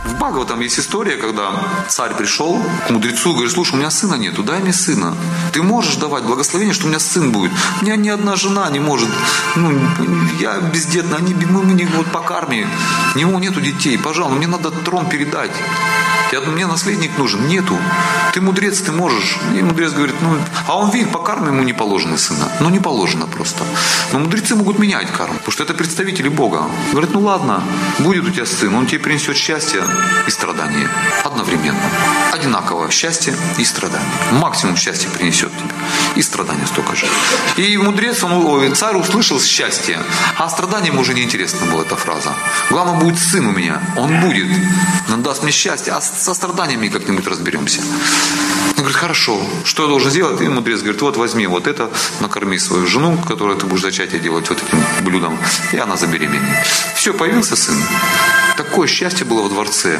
В Бхагаватам есть история, когда царь пришел к мудрецу и говорит: слушай, у меня сына нету, дай мне сына. Ты можешь давать благословение, что у меня сын будет. У меня ни одна жена не может. Я бездетна, мы вот по карме. У него нету детей. Пожалуйста, мне надо трон передать. Мне наследник нужен. Нету. Ты мудрец, ты можешь. И мудрец говорит, а он видит, по карме ему не положено сына. Не положено просто. Но мудрецы могут менять карму, потому что это представители Бога. Говорит, ладно, будет у тебя сын, он тебе принесет счастье и страдания одновременно. Одинаково счастье и страдания. Максимум счастья принесет тебе. И страдания столько же. И мудрец, царь услышал счастье, а страданиям уже неинтересна была эта фраза. Главное, будет сын у меня. Он будет. Он даст мне счастье. А со страданиями как-нибудь разберемся. Он говорит, хорошо, что я должен сделать? И мудрец говорит, вот возьми вот это, накорми свою жену, которую ты будешь зачатие делать вот этим блюдом, и она забеременеет. Все, появился сын. Такое счастье было во дворце.